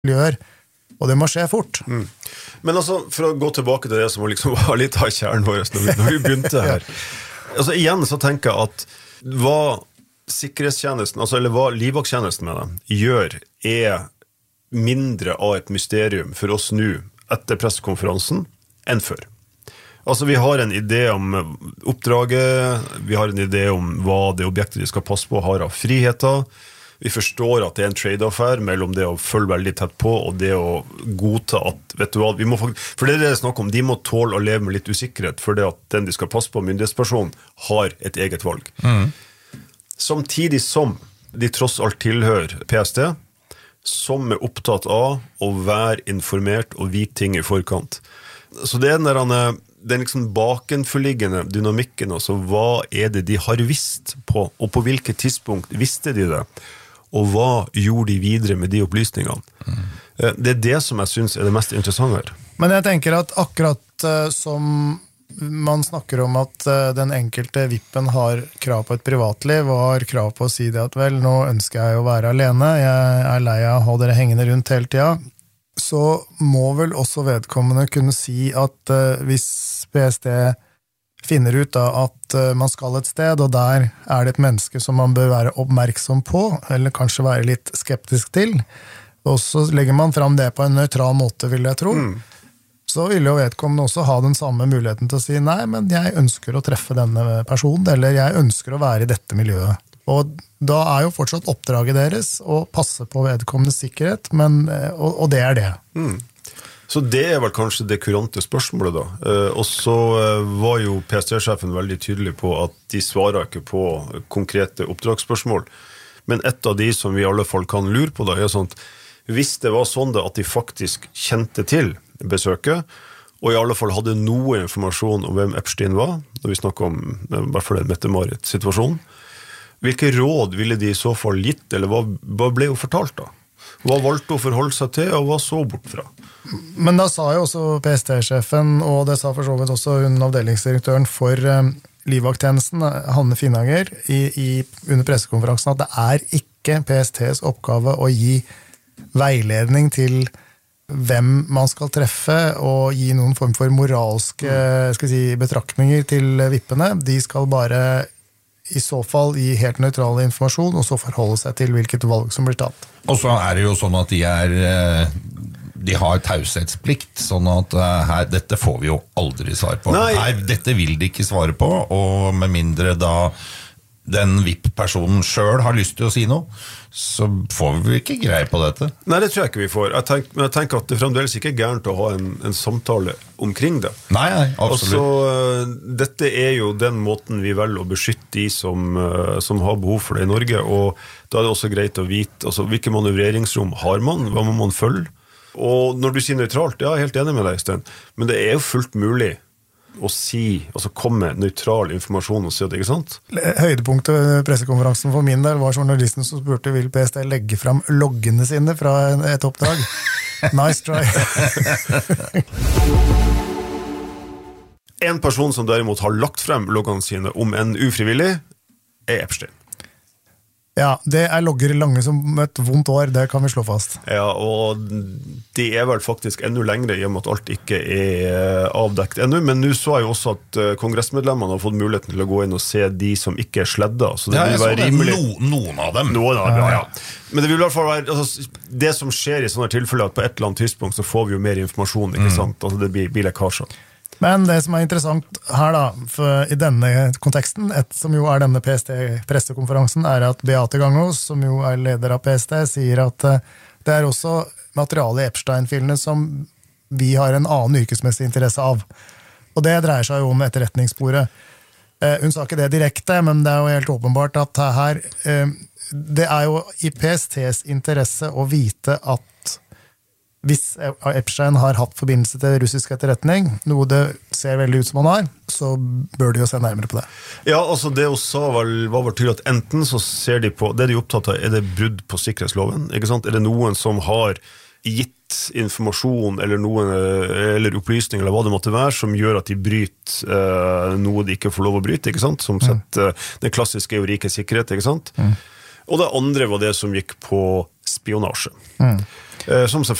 gjør, og det må skje fort. Men altså, for å gå tilbake til det som liksom var litt av kjernen vår når vi begynte her. Altså igjen så tenker jeg at hva sikkerhetstjenesten, altså, eller hva livvaktstjenesten med det, gjør mindre av et mysterium for oss nå etter pressekonferansen enn før. Altså vi har en idé om oppdraget, vi har en idé om hva det objektet de skal passe på har av friheter. Vi forstår at det en trade-off her mellom det å følge veldig tett på og det å godta at, vet du hva, vi må for det er snakk om, de må tåle å leve med litt usikkerhet for det at den de skal passe på, myndighetspersonen, har et eget valg. Samtidig som de tross alt tilhører PST, som er opptatt av å være informert og vite ting i forkant. Så det er den liksom bakenforliggende dynamikken, altså hva er det de har visst på, og på hvilket tidspunkt visste de det, og hva gjorde de videre med de opplysningene. Det er det som jeg synes er det mest interessante her. Men jeg tenker at akkurat som man snakker om at den enkelte vippen har krav på et privatliv, og har krav på å si det at vel, nå ønsker jeg å være alene, jeg er lei av å ha dere hengende rundt hele tiden, så må vel også vedkommende kunne si at hvis PST finner ut da at man skal et sted, og der er det et menneske som man bør være oppmerksom på, eller kanskje være litt skeptisk til, og så legger man fram det på en nøytral måte, vil jeg tro, så vil jo vedkommende også ha den samme muligheten til å si, nei, men jeg ønsker å treffe denne personen, eller jeg ønsker å være i dette miljøet. Og da er jo fortsatt oppdraget deres å passe på vedkommendes sikkerhet, og det er det. Så det er vel kanskje det kurante spørsmålet da. Og så var jo PST-sjefen veldig tydelig på at de svarer ikke på konkrete oppdragsspørsmål. Men et av de som vi i alle fall kan lure på da, er sånn at hvis det var sånn da at de faktisk kjente til besøket, og i alle fall hadde noe informasjon om hvem Epstein var, når vi snakker om i hvert fall en Mette-Marit-situasjon, hvilke råd ville de i så fall gitt, eller hva ble hun fortalt da? Hva valgte hun å forholde seg til, og hva så bort fra? Men da sa jo også PST-sjefen, og det sa for så vidt også hun avdelingsdirektøren for livvakttjenesten, Hanne Finhager, under pressekonferansen, at det er ikke PSTs oppgave å gi veiledning til hvem man skal treffe, og gi noen form for moralske betraktninger til vippene. De skal bare i så fall gi helt nøytrale informasjon, og så forholde seg til hvilket valg som blir tatt. Og så er det jo sånn at de har taushetsplikt, sånn at dette får vi jo aldri svar på. Nei, dette vil de ikke svare på, og med mindre da den VIP-personen selv har lyst til å si noe, så får vi ikke greie på dette. Nei, det tror jeg ikke vi får. Men jeg tenker at det fremdeles ikke er gærent å ha en samtale omkring det. Nei, absolutt. Og så, dette er jo den måten vi velger å beskytte de som har behov for det i Norge, og da er det også greit å vite altså, hvilke manøvreringsrom har man, hva må man følge. Og når du sier nøytralt, ja, jeg er helt enig med deg, Sten, men det er jo fullt mulig å si, altså komme nøytral informasjon og si det, ikke sant? Høydepunktet ved pressekonferansen for min del var journalisten som spurte, vil PST legge fram loggene sine fra et oppdrag? Nice try. En person som derimot har lagt frem loggene sine om en ufrivillig, er Epstein. Ja, det er logger lange som et vondt år, det kan vi slå fast. Ja, og det er vel faktisk enda lengre i og med at alt ikke er avdekt ennå, men nå så jeg jo også at kongressmedlemmene har fått muligheten til å gå inn og se de som ikke er sledda, så det vil være rimelig... Noen av dem. Noen av dem, ja. Men det vil i hvert fall være, altså, det som skjer i sånne tilfeller, at på et eller annet tidspunkt så får vi jo mer informasjon, ikke sant? Altså det blir lekkasjer. Men det som er interessant her da, i denne konteksten, som jo er denne PST-pressekonferansen, er at Beate Gangås, som jo er leder av PST, sier at det er også materiale i Epstein-filene som vi har en annen yrkesmessig interesse av. Og det dreier seg jo om etterretningssporet. Hun sa ikke det direkte, men det er jo helt åpenbart at her, det er jo i PSTs interesse å vite at hvis Epstein har hatt forbindelse til russisk etterretning, noe det ser veldig ut som han har, så bør de jo se nærmere på det. Ja, altså det også var vel tydelig at enten så ser de på, det de er opptatt av, er det brudd på sikkerhetsloven, ikke sant? Er det noen som har gitt informasjon eller opplysning eller hva det måtte være, som gjør at de bryter noe de ikke får lov å bryte, ikke sant? Som sett, det klassiske er jo rikets sikkerhet, ikke sant? Og det andre var det som gikk på spionasje. som